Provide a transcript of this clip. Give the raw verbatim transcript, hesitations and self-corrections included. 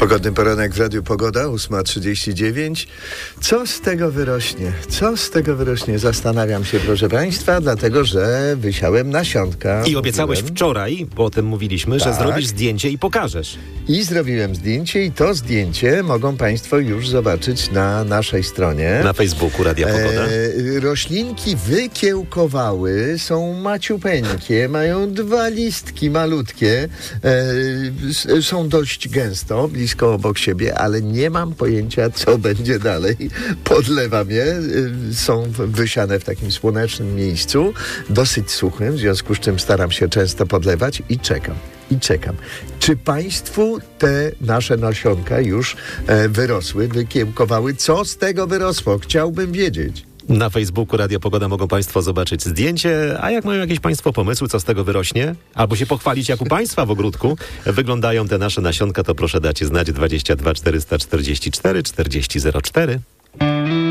Pogodny poranek w Radiu Pogoda, ósma trzydzieści dziewięć. Co z tego wyrośnie? Co z tego wyrośnie? Zastanawiam się, proszę Państwa, dlatego, że wysiałem nasionka. I obiecałeś mówiłem. wczoraj, bo o tym mówiliśmy, Tak. że zrobisz zdjęcie i pokażesz. I zrobiłem zdjęcie i to zdjęcie mogą Państwo już zobaczyć na naszej stronie. Na Facebooku Radia Pogoda. E, roślinki wykiełkowały, są maciupeńkie, mają dwa listki malutkie, e, s- są dość gęsto, blisko obok siebie, ale nie mam pojęcia, co będzie dalej. Podlewam je, e, są w- wysiane w takim słonecznym miejscu, dosyć suchym, w związku z czym staram się często podlewać i czekam. I czekam. Czy Państwu te nasze nasionka już e, wyrosły, wykiełkowały? Co z tego wyrosło? Chciałbym wiedzieć. Na Facebooku Radia Pogoda mogą Państwo zobaczyć zdjęcie, a jak mają jakieś Państwo pomysły, co z tego wyrośnie, albo się pochwalić, jak u Państwa w ogródku wyglądają te nasze nasionka, to proszę dać znać dwadzieścia dwa czterysta czterdzieści cztery czterdzieści zero cztery.